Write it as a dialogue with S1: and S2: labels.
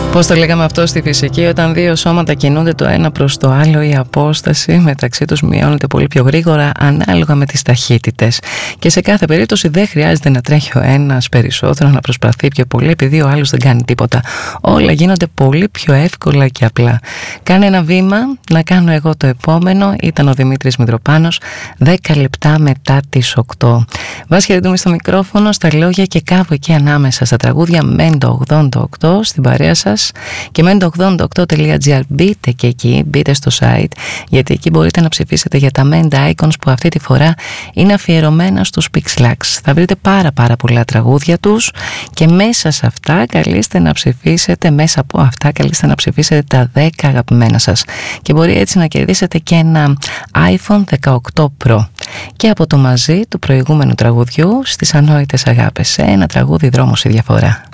S1: Πώς το λέγαμε αυτό στη φυσική, όταν δύο σώματα κινούνται το ένα προς το άλλο, η απόσταση μεταξύ τους μειώνεται πολύ πιο γρήγορα ανάλογα με τις ταχύτητες. Και σε κάθε περίπτωση δεν χρειάζεται να τρέχει ο ένας περισσότερο, να προσπαθεί πιο πολύ επειδή ο άλλος δεν κάνει τίποτα. Όλα γίνονται πολύ πιο εύκολα και απλά. Κάνε ένα βήμα, να κάνω εγώ το επόμενο. Ήταν ο Δημήτρης Μητροπάνος, 10 λεπτά μετά τις 8. Βάση χαιρετούμε στο μικρόφωνο, στα λόγια και κάπου εκεί ανάμεσα στα τραγούδια Mendo 88 στην παρέα σας. Και mendo88.gr, μπείτε και εκεί, μπείτε στο site, γιατί εκεί μπορείτε να ψηφίσετε για τα Menda Icons που αυτή τη φορά είναι αφιερωμένα στους Pixlax. Θα βρείτε πάρα πολλά τραγούδια τους και μέσα σε αυτά καλείστε να ψηφίσετε, μέσα από αυτά καλείστε να ψηφίσετε τα 10 αγαπημένα σας και μπορεί έτσι να κερδίσετε και ένα iPhone 18 Pro. Και από το μαζί του προηγούμενου τραγουδιού στις Ανόητες Αγάπες, ένα τραγούδι Δρόμος η Διαφορά.